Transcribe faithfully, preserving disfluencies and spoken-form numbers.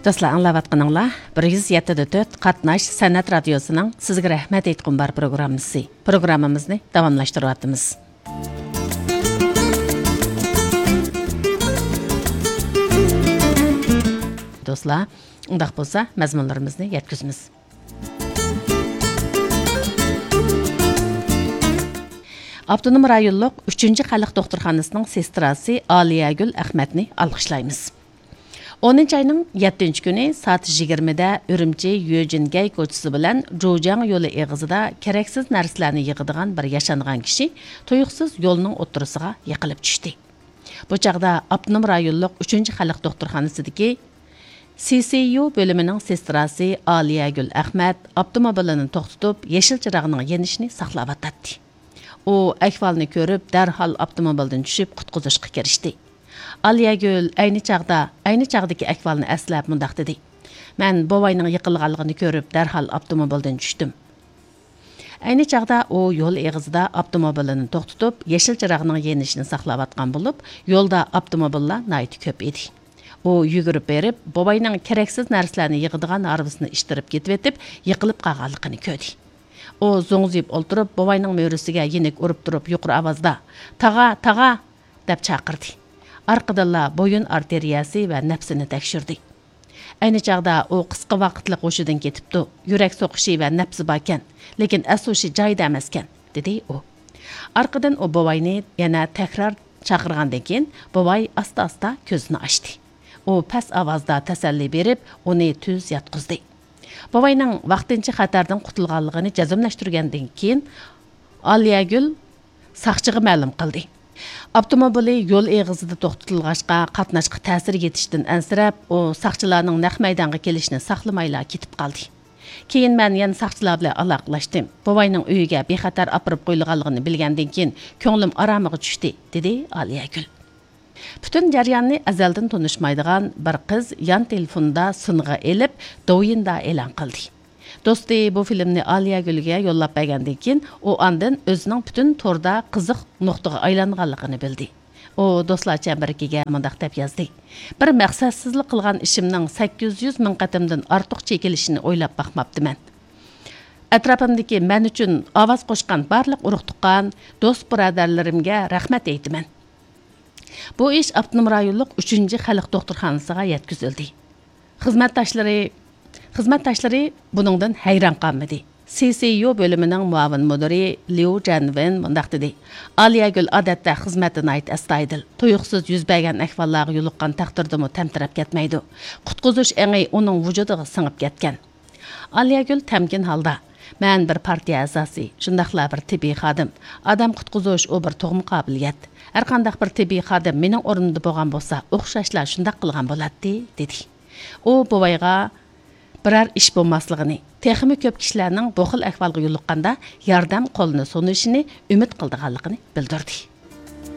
Dostlar, anlayatqanыңlar bir yuz yetti nöqta to'rt Qatnash San'at radiosuning sizga rahmat aytqum bar programmasi. Programmamizni davomlashtiryapmiz. Dostlar, undaq bo'lsa, mazmunlarimizni yetkazamiz. Avtonom rayonluq uchinchi xalq doktorxonasining sestrasi Aliyagul Ahmedni alqishlaymiz. o'ninchi ayning yettinchi kuni soat yigirmada Ürümçi Yöjingay ko'chasi bilan Jo'jang yo'li eg'izida keraksiz narsalarni yig'adigan bir yashangan kishi tuyuqsiz yo'lning o'ttirisiga yiqilib tushdi. Bu chaqda Avtonom rayonluq uchinchi xalq doktorxonasidagi C C U bölümünün sestrasi Aliyagul Ahmed avtomobilini to'xtatib, yeşil chirog'ning yenishini saqlab atdi. U ahvolni ko'rib, darhol avtomobildan tushib qutqizishga kirishdi. Aliyagul ayni chaqda, ayni chaqdagi ahvolni aslab mundaq dedi. Men bovayning yiqilganligini ko'rib, darhol avtomobildan tushdim. Ayni chaqda u yo'l eg'izida avtomobilini to'xtatib, yeşil chirog'ning yenishini saqlab atgan bo'lib, yo'lda avtomobillar nayti ko'p edi. U yugurib berib, bovayning keraksiz narsalarni yig'adigan arbisini ishtirib ketib etib, yiqilib qolganligini ko'rdi. O zo'ngzib o'ltirib, bovayning mo'risiga yenik urib turib, yuqori ovozda "Taga, taga" deb chaqirdi. Arqadanlar bo'yin arteriyasi va nafsini tekshirdi. Ayni chaqda u qisqa vaqtlik hushidan ketibdi. Yurak so'qishi va nafsi bor ekan, lekin asosiy joyda emas ekan, dedi u. Arqadan u bovayni yana takror chaqirgandan keyin bovay asta-asta ko'zini ochdi. U past ovozda tasalli berib, uni tuz yotqizdi. Bovayning vaqtincha xatardan qutulganligini jazmlashtirgandan keyin Aliyagul saqchiga ma'lum qildi. Avtomobili yo'l eg'izida to'xtatilg'achqa qatnashga ta'sir etishdan ansirab, u saqchilarning naq maydonga kelishini saqlamayla ketib qoldi. Keyin men yana saqchilar bilan aloqalashdim. Bovayning uyiga bexatar opirib qo'yilganligini bilgandan keyin ko'nglim aromiga tushdi, dedi Aliyagul. Bütün jarayonni azaldan tunishmaydigan bir qiz yan telefonda sing'a elib, do'yinda e'lon qildi. Do'sti bu filmni Aliyagulga yo'llab bergandan keyin u ondan o'zining butun torda qiziq nuqtaga aylanganligini bildi. U do'stlar chambiriga mundaq deb yozdi. Bir maqsadsizlik qilgan ishimning sakkiz yuz ming qatimdan ortiq chekilishini o'ylab baxmabdiman. Atrofimdagi men uchun ovoz qo'shgan barliq urug' tuqqan do'st birodarlarimga rahmat aytaman. Bu ish Avtonom rayonluq uchinchi xalq doktorxonasiga yetkazildi. Xizmatdoshlari xizmatdoshlari buningdan hayron qolmadi. C C U bölümünün muavin müdiri Liu Janwen mundaq dedi. Aliyagul odatda xizmatini ayt astoydil. Tuyuqsiz yuz bergan ahvollarga yo'liqqan taqdirdimi tamtirab ketmaydi. Qutqizish engi uning vujudiga singib ketgan. Aliyagul tamkin holda "Men bir partiya a'zosi, shundaqla bir tibbiy xodim. Odam qutqizish u bir tug'ma qobiliyat. Har qanday bir tibbiy xodim mening o'rnimda bo'lgan bo'lsa, o'xshashlar shundaq qilgan bo'ladi", dedi. U bovayga biror ish bo'lmasligini, texmi ko'p kishilarning bu xil ahvolga yo'liqqanda yordam qo'lini sunishini umid qildiganligini bildirdi.